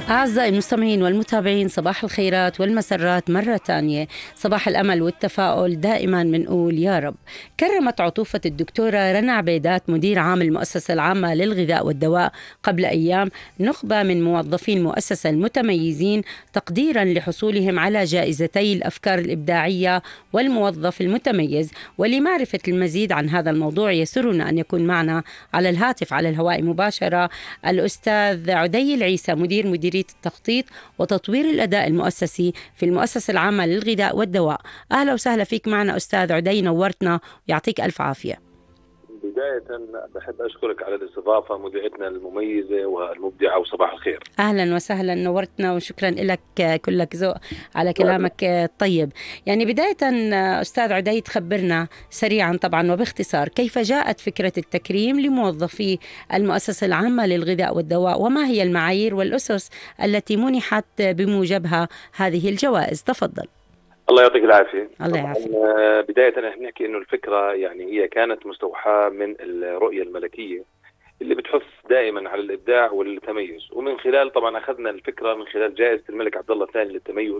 أعزائي المستمعين والمتابعين، صباح الخيرات والمسرات مرة تانية، صباح الأمل والتفاؤل. دائما منقول يا رب. كرمت عطوفة الدكتورة رنا عبيدات مدير عام المؤسسة العامة للغذاء والدواء قبل أيام نخبة من موظفي المؤسسة المتميزين تقديرا لحصولهم على جائزتي الأفكار الإبداعية والموظف المتميز. ولمعرفة المزيد عن هذا الموضوع يسرنا أن يكون معنا على الهاتف على الهواء مباشرة الأستاذ عدي العيسى، مديرية التخطيط وتطوير الأداء المؤسسي في المؤسسة العامة للغذاء والدواء. أهلا وسهلا فيك معنا أستاذ عدي، نورتنا ويعطيك ألف عافية. بداية بحب أشكرك على الاستضافة، مذيعتنا المميزة والمبدعة، وصباح الخير. أهلا وسهلا، نورتنا وشكرا لك، كلك ذوق على كلامك الطيب. يعني بداية أستاذ عدي، تخبرنا سريعا طبعا وباختصار كيف جاءت فكرة التكريم لموظفي المؤسسة العامة للغذاء والدواء، وما هي المعايير والأسس التي منحت بموجبها هذه الجوائز؟ تفضل. الله يعطيك العافية. الله يعافيك. بداية نحن نحكي إنه الفكرة يعني هي كانت مستوحاة من الرؤية الملكية اللي بتحث دائما على الإبداع والتميز، ومن خلال طبعا أخذنا الفكرة من خلال جائزة الملك عبد الله الثاني للتميز.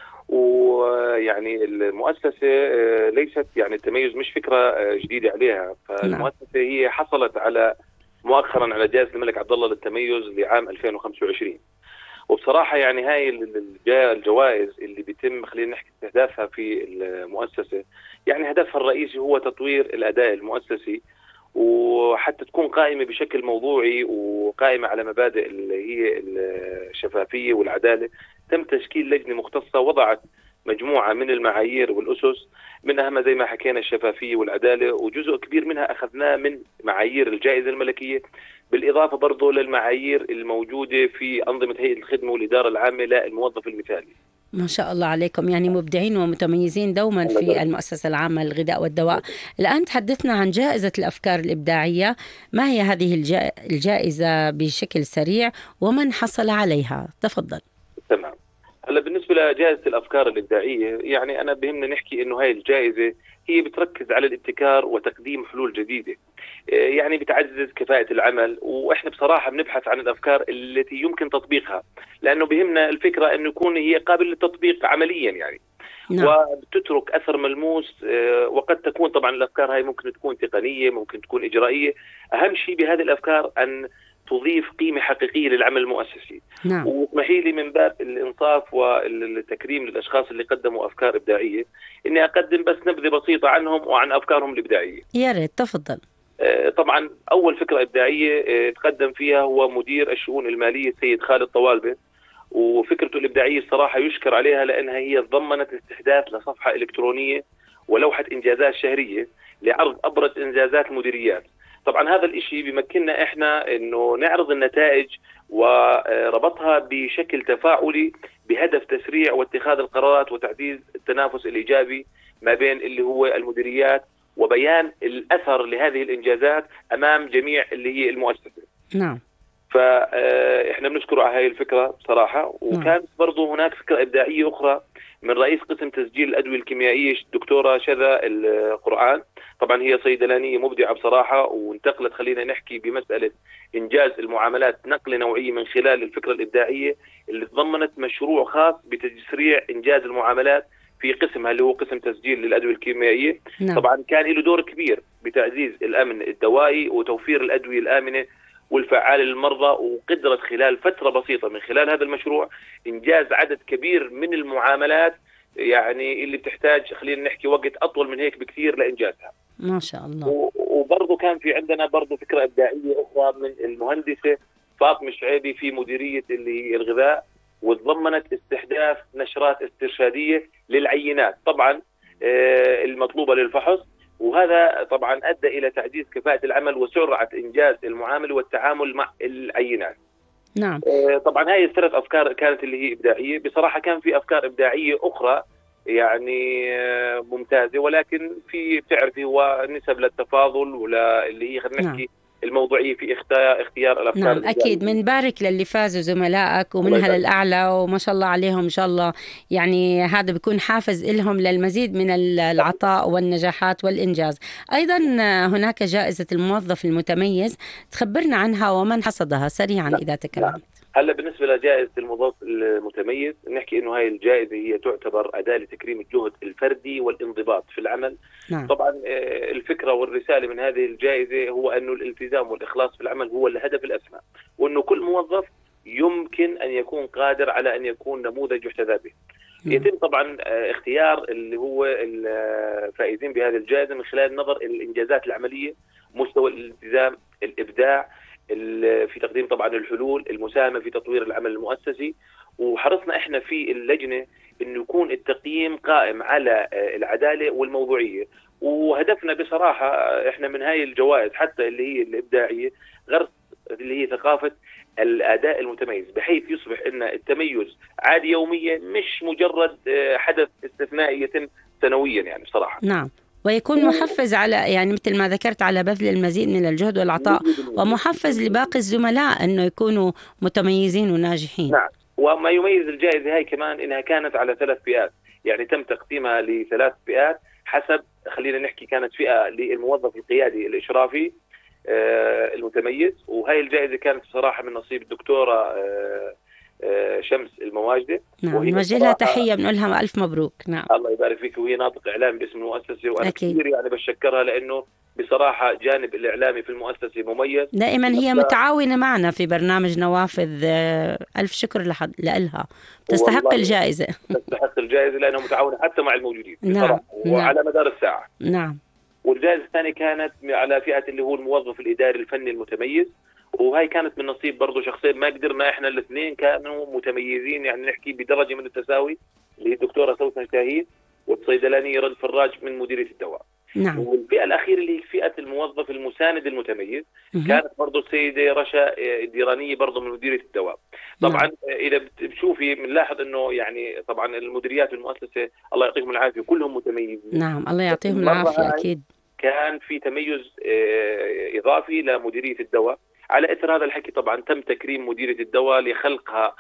ويعني المؤسسة ليست يعني التميز مش فكرة جديدة عليها، فالمؤسسة هي حصلت على مؤخرا على جائزة الملك عبد الله للتميز لعام 2025. وبصراحة يعني هاي الجوائز اللي بيتم خلينا نحكي استهدافها في المؤسسة، يعني هدفها الرئيسي هو تطوير الأداء المؤسسي، وحتى تكون قائمة بشكل موضوعي وقائمة على مبادئ اللي هي الشفافية والعدالة. تم تشكيل لجنة مختصة وضعت مجموعة من المعايير والأسس، من أهمها زي ما حكينا الشفافية والعدالة، وجزء كبير منها أخذناه من معايير الجائزة الملكية، بالإضافة برضو للمعايير الموجودة في أنظمة هيئة الخدمة والإدارة العامة للموظف المثالي. ما شاء الله عليكم، يعني مبدعين ومتميزين دوما في المؤسسة العامة للغذاء والدواء. الآن تحدثنا عن جائزة الأفكار الإبداعية، ما هي هذه الجائزة بشكل سريع ومن حصل عليها؟ تفضل. تمام. هلا بالنسبة لجائزة الأفكار الإبداعية، يعني أنا بهمنا نحكي إنه هاي الجائزة هي بتركز على الابتكار وتقديم حلول جديدة، يعني بتعزز كفاءة العمل، وإحنا بصراحة بنبحث عن الأفكار التي يمكن تطبيقها، لأنه بهمنا الفكرة أنه يكون هي قابلة للتطبيق عمليا يعني. نعم. وبتترك أثر ملموس، وقد تكون طبعا الأفكار هاي ممكن تكون تقنية، ممكن تكون إجرائية. أهم شيء بهذه الأفكار أن تضيف قيمة حقيقية للعمل المؤسسي. نعم. واسمحي لي من باب الإنصاف والتكريم للأشخاص اللي قدموا أفكار إبداعية إني أقدم بس نبذة بسيطة عنهم وعن أفكارهم الإبداعية. يا ريت تفضل. طبعا أول فكرة إبداعية تقدم فيها هو مدير الشؤون المالية السيد خالد طوالبة، وفكرته الإبداعية الصراحة يشكر عليها، لأنها هي ضمنت استحداث لصفحة إلكترونية ولوحة إنجازات شهرية لعرض أبرز إنجازات المديريات. طبعا هذا الإشي بيمكننا إحنا إنه نعرض النتائج وربطها بشكل تفاعلي بهدف تسريع واتخاذ القرارات وتعزيز التنافس الإيجابي ما بين اللي هو المديريات، وبيان الأثر لهذه الإنجازات أمام جميع اللي هي المؤسسة. نعم. فإحنا بنشكر على هذه الفكرة بصراحة. وكانت برضو هناك فكرة إبداعية أخرى من رئيس قسم تسجيل الأدوية الكيميائية الدكتورة شذا القرآن. طبعا هي صيدلانية مبدعة بصراحة، وانتقلت خلينا نحكي بمسألة إنجاز المعاملات نقلة نوعية من خلال الفكرة الإبداعية اللي تضمنت مشروع خاص بتسريع إنجاز المعاملات في قسمها اللي هو قسم تسجيل للأدوية الكيميائية. نعم. طبعا كان له دور كبير بتعزيز الأمن الدوائي وتوفير الأدوية الآمنة والفعالة للمرضى، وقدرت خلال فترة بسيطة من خلال هذا المشروع إنجاز عدد كبير من المعاملات، يعني اللي بتحتاج خلينا نحكي وقت أطول من هيك بكثير لإنجازها. ما شاء الله. وبرضه كان في عندنا برضه فكرة إبداعية أخرى من المهندسة فاطمة الشعيبي في مديرية اللي هي الغذاء، وتضمنت استحداث نشرات استرشادية للعينات طبعا المطلوبة للفحص، وهذا طبعا أدى إلى تعزيز كفاءة العمل وسرعة إنجاز المعامل والتعامل مع العينات. نعم. طبعا هاي الثلاث أفكار كانت اللي هي إبداعية. بصراحة كان في أفكار إبداعية أخرى يعني ممتازة، ولكن في بتعرفي هو نسب للتفاضل ولا اللي هي خلينا نحكي الموضوعية في اختيار الأفكار. نعم أكيد، من بارك للي فازوا زملائك ومنها للأعلى، وما شاء الله عليهم إن شاء الله. يعني هذا بيكون حافز لهم للمزيد من العطاء والنجاحات والإنجاز. أيضا هناك جائزة الموظف المتميز، تخبرنا عنها ومن حصدها سريعا إذا تكرمت. هلا بالنسبه لجائزه الموظف المتميز، نحكي انه هاي الجائزه هي تعتبر اداه لتكريم الجهد الفردي والانضباط في العمل. نعم. طبعا الفكره والرساله من هذه الجائزه هو انه الالتزام والاخلاص في العمل هو الهدف الاسمى، وانه كل موظف يمكن ان يكون قادر على ان يكون نموذج يحتذى به. يتم طبعا اختيار اللي هو الفائزين بهذه الجائزه من خلال نظر الانجازات العمليه، مستوى الالتزام، الابداع في تقديم طبعا الحلول، المساهمه في تطوير العمل المؤسسي. وحرصنا احنا في اللجنه انه يكون التقييم قائم على العداله والموضوعيه. وهدفنا بصراحه احنا من هاي الجوائز حتى اللي هي الابداعيه غرس اللي هي ثقافه الاداء المتميز، بحيث يصبح ان التميز عادي يوميا، مش مجرد حدث استثنائي يتم سنويا يعني بصراحه. نعم، ويكون محفز على يعني مثل ما ذكرت على بذل المزيد من الجهد والعطاء، ومحفز لباقي الزملاء انه يكونوا متميزين وناجحين. نعم، وما يميز الجائزه هاي كمان انها كانت على 3 فئات، يعني تم تقسيمها ل3 فئات حسب، خلينا نحكي كانت فئه للموظف القيادي الاشرافي المتميز، وهي الجائزه كانت بصراحه من نصيب الدكتوره شمس المواجده. نعم، نوجه لها تحيه، بنقول لها الف مبروك. نعم، الله يبارك فيك، وهي ناطق اعلامي باسم المؤسسه، وانا أكيد. كثير يعني بشكرها لانه بصراحه جانب الاعلامي في المؤسسه مميز دائما. هي متعاونة معنا في برنامج نوافذ. ألف شكر لها، تستحق الجائزة. تستحق الجائزة لأنها متعاونة حتى مع الموجودين نعم. بصراحة، وعلى مدار الساعة. نعم. والجائزة الثانية كانت على فئة اللي هو الموظف الإداري الفني المتميز، وهي كانت من نصيب برضو شخصين ما قدرنا احنا الاثنين كانوا متميزين، يعني نحكي بدرجة من التساوي، اللي هي الدكتورة سوسن شاهين والصيدلانية رد فراج من مديرية الدواء. نعم. والفئة الأخيرة اللي هي فئة الموظف المساند المتميز كانت برضو السيدة رشا الديرانية برضو من مديرية الدواء. طبعا نعم. إذا بتشوفي بنلاحظ إنه يعني طبعا المديريات المؤسسة الله يعطيهم العافية كلهم متميزين. نعم، الله يعطيهم العافية. أكيد كان في تميز إضافي لمديرية الدواء. على إثر هذا الحكي طبعا تم تكريم مديرية الدواء لخلقها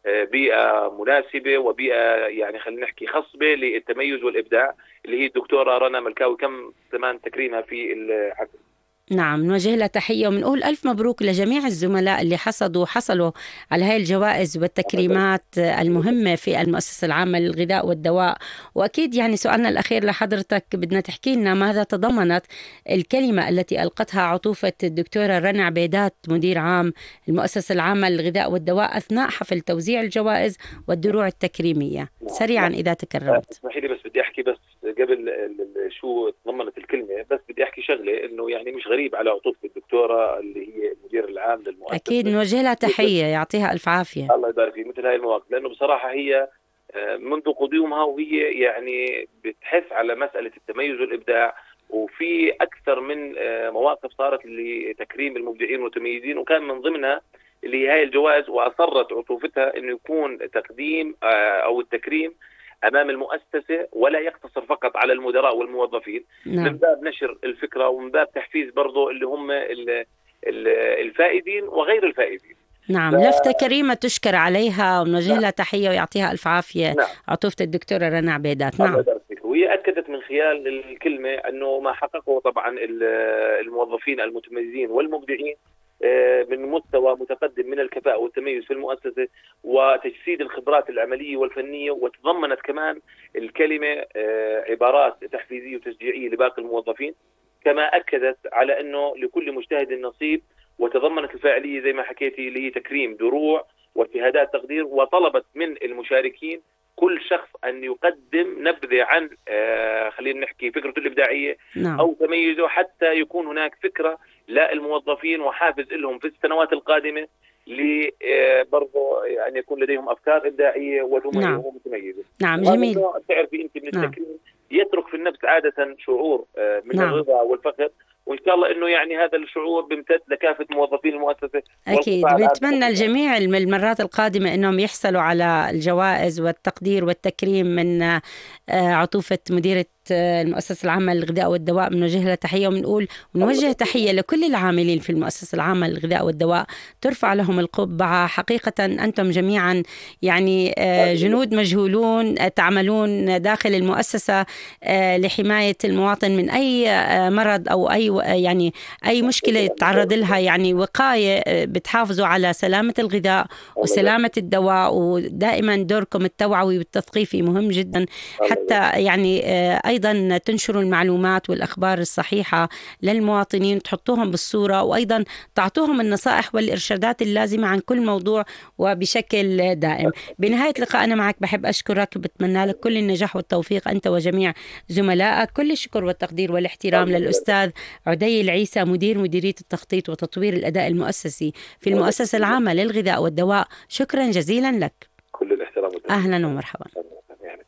بيئة مناسبة وبيئة يعني خلينا نحكي خصبة للتميز والإبداع، اللي هي الدكتورة رنا ملكاوي، كم كمان تكريمها في الحفل. نعم، نوجه لها تحية ونقول ألف مبروك لجميع الزملاء اللي حصلوا على هاي الجوائز والتكريمات المهمة في المؤسسة العامة للغذاء والدواء. وأكيد يعني سؤالنا الأخير لحضرتك، بدنا تحكي لنا ماذا تضمنت الكلمة التي ألقتها عطوفة الدكتورة رنا عبيدات مدير عام المؤسسة العامة للغذاء والدواء أثناء حفل توزيع الجوائز والدروع التكريمية. سريعا إذا تكرمت. اسمحي لي، بس بدي أحكي بس قبل شو تضمنت الكلمة، بس بدي أحكي شغلة إنه يعني مش غريب على عطوفة الدكتورة اللي هي المدير العام للمؤسسة. أكيد نوجه لها تحية، يعطيها ألف عافية. الله يبارك فيك. مثل هاي المواقف، لأنه بصراحة هي منذ قدومها وهي يعني بتحث على مسألة التميز والإبداع، وفي أكثر من مواقف صارت لتكريم المبدعين والمتميزين، وكان من ضمنها اللي هي الجوائز. وأصرت عطوفتها إنه يكون تقديم أو التكريم أمام المؤسسة، ولا يقتصر فقط على المدراء والموظفين. نعم. من باب نشر الفكرة ومن باب تحفيز برضو اللي هم الفائزين وغير الفائزين. نعم، لفتة كريمة تشكر عليها، ونوجه لها تحية ويعطيها ألف عافية. نعم. عطوفة الدكتورة رنا عبيدات. نعم. وهي أكدت من خلال الكلمة أنه ما حققه طبعا الموظفين المتميزين والمبدعين من مستوى متقدم من الكفاءة والتميز في المؤسسة وتجسيد الخبرات العملية والفنية. وتضمنت كمان الكلمة عبارات تحفيزية وتشجيعية لباقي الموظفين، كما أكدت على أنه لكل مجتهد نصيب. وتضمنت الفاعلية زي ما حكيتي اللي هي تكريم دروع وشهادات تقدير، وطلبت من المشاركين كل شخص أن يقدم نبذة عن خلينا نحكي فكرته الإبداعية. نعم. أو تميزه، حتى يكون هناك فكرة للموظفين وحافز لهم في السنوات القادمة برضو يعني يكون لديهم أفكار إبداعية وتميزهم متميزة. نعم، جميل. تعرفي أنت من التكريم يترك في النفس عادة شعور من الرضا والفخر، وإن شاء الله إنه يعني هذا الشعور بيمتد لكافة موظفين المؤسسة. أكيد بنتمنى الجميع المرات القادمة إنهم يحصلوا على الجوائز والتقدير والتكريم من عطوفة المؤسسة العامة للغذاء والدواء بنوجه لها تحية، وبنقول ونوجه تحية لكل العاملين في المؤسسة العامة للغذاء والدواء، ترفع لهم القبعة. حقيقة أنتم جميعا يعني جنود مجهولون تعملون داخل المؤسسة لحماية المواطن من أي مرض أو أي مشكلة يتعرض لها، يعني وقاية بتحافظوا على سلامة الغذاء وسلامة الدواء. ودائما دوركم التوعوي والتثقيفي مهم جدا، حتى يعني أيضا تنشروا المعلومات والأخبار الصحيحة للمواطنين، تحطوهم بالصورة، وأيضا تعطوهم النصائح والإرشادات اللازمة عن كل موضوع وبشكل دائم. بنهاية لقائنا معك بحب أشكرك، بتمنى لك كل النجاح والتوفيق أنت وجميع زملائك. كل الشكر والتقدير والاحترام للأستاذ عدي العيسى، مديرية التخطيط وتطوير الأداء المؤسسي في المؤسسة العامة للغذاء والدواء. شكرا جزيلا لك. كل الاحترام. أهلا ومرحبا.